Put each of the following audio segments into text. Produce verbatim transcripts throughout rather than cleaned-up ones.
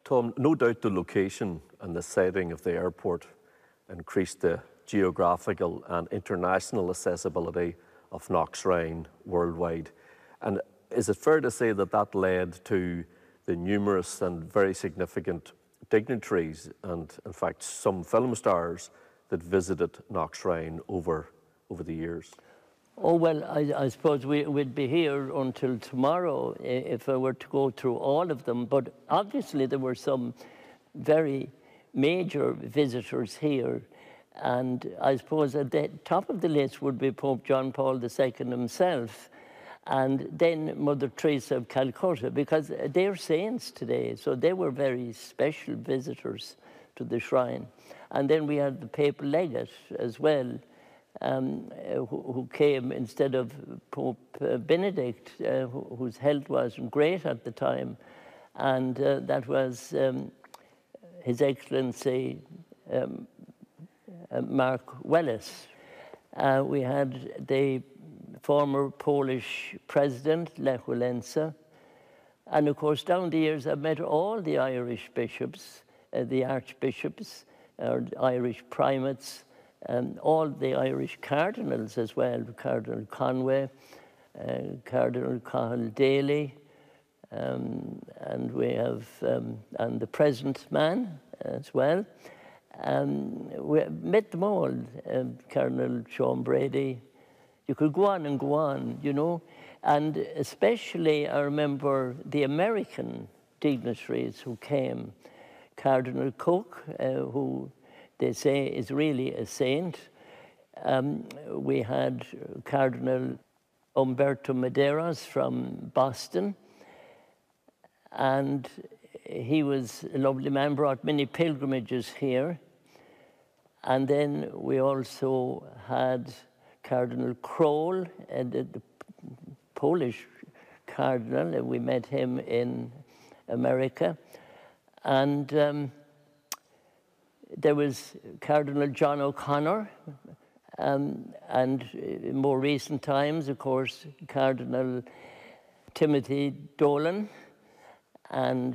Tom, no doubt the location and the siting of the airport increased the geographical and international accessibility of Knocksrine worldwide. And is it fair to say that that led to the numerous and very significant dignitaries and, in fact, some film stars that visited Knocksrine over, over the years? Oh, well, I, I suppose we, we'd be here until tomorrow if I were to go through all of them. But obviously there were some very major visitors here. And I suppose at the top of the list would be Pope John Paul the Second himself, and then Mother Teresa of Calcutta, because they're saints today. So they were very special visitors to the shrine. And then we had the papal legate as well, Um, who, who came instead of Pope uh, Benedict, uh, wh whose health wasn't great at the time, and uh, that was um, His Excellency um, uh, Mark Wellis. Uh, we had the former Polish president, Lech Walesa, and of course down the years I've met all the Irish bishops, uh, the archbishops, or Irish primates, Um, all the Irish cardinals as well, Cardinal Conway, uh, Cardinal Cathal Daly, um, and we have, um, and the present man as well. Um, we met them all, um, Cardinal Sean Brady. You could go on and go on, you know, and especially I remember the American dignitaries who came, Cardinal Cook, uh, who they say is really a saint. Um, we had Cardinal Umberto Maderas from Boston, and he was a lovely man, brought many pilgrimages here. And then we also had Cardinal Kroll, and the, the Polish cardinal, and we met him in America. And um, there was Cardinal John O'Connor, um, and in more recent times, of course, Cardinal Timothy Dolan and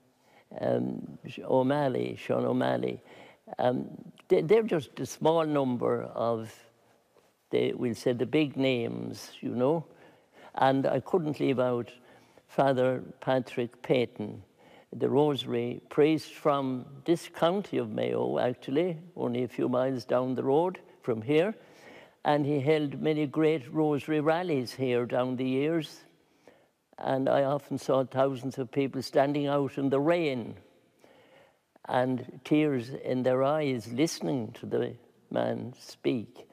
um, O'Malley, Sean O'Malley. Um, they, they're just a small number of, the, we'll say, the big names, you know. And I couldn't leave out Father Patrick Peyton, the Rosary priest from this county of Mayo, actually, only a few miles down the road from here. And he held many great Rosary rallies here down the years. And I often saw thousands of people standing out in the rain and tears in their eyes listening to the man speak.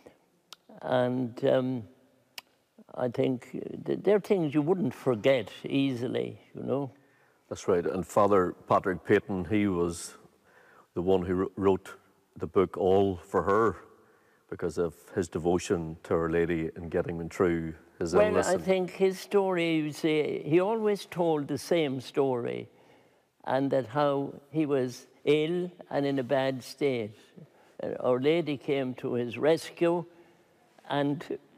And um, I think they're things you wouldn't forget easily, you know. That's right, and Father Patrick Peyton, he was the one who wrote the book All for Her because of his devotion to Our Lady and getting him through his well, illness. Well, I think his story, you see, he always told the same story, and that how he was ill and in a bad state. Our Lady came to his rescue, and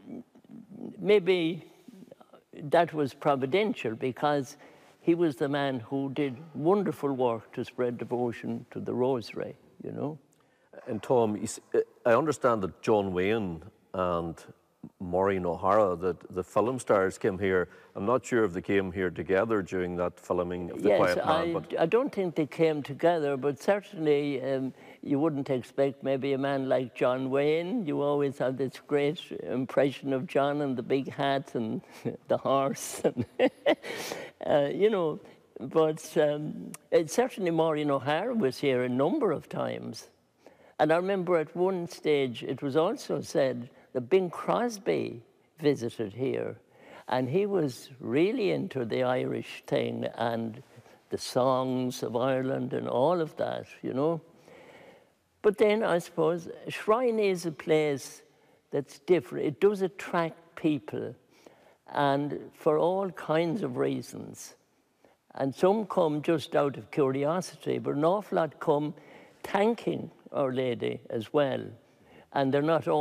maybe that was providential because he was the man who did wonderful work to spread devotion to the Rosary, you know. And Tom, I understand that John Wayne and Maureen O'Hara, that the film stars came here. I'm not sure if they came here together during that filming of The yes, Quiet Man. I, But I don't think they came together, but certainly um, you wouldn't expect maybe a man like John Wayne. You always have this great impression of John and the big hat and the horse, and uh, you know. But um, it, certainly Maureen O'Hara was here a number of times. And I remember at one stage it was also said that Bing Crosby visited here, and he was really into the Irish thing and the songs of Ireland and all of that, you know. But then I suppose Shrine is a place that's different. It does attract people, and for all kinds of reasons. And some come just out of curiosity, but an awful lot come thanking Our Lady as well. And they're not all